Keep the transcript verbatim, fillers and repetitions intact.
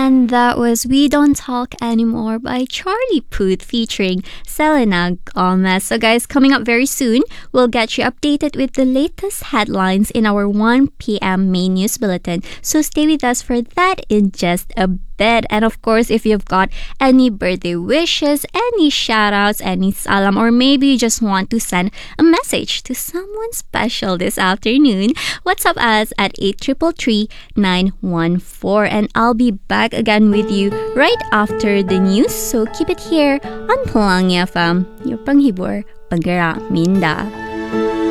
And that was We Don't Talk Anymore by Charlie Puth featuring Selena Gomez. So guys, coming up very soon, we'll get you updated with the latest headlines in our one p.m. main news bulletin. So stay with us for that in just a bit. And of course, if you've got any birthday wishes, any shoutouts, any salam, or maybe you just want to send a message to someone special this afternoon, WhatsApp us at eight three three three nine one four. And I'll be back again with you right after the news. So keep it here on Pelangi F M, your panghibur, pagara minda.